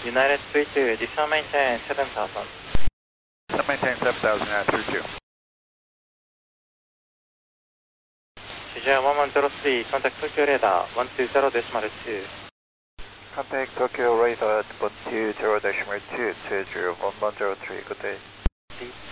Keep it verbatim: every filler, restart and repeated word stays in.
United three two, descend maintain seven thousand. Descend maintain seven thousand at three two. Cesium one one zero three, contact Tokyo radar one two zero decimal two. Contact Tokyo radar at one two zero decimal two, two zero one one zero three, good day. Please.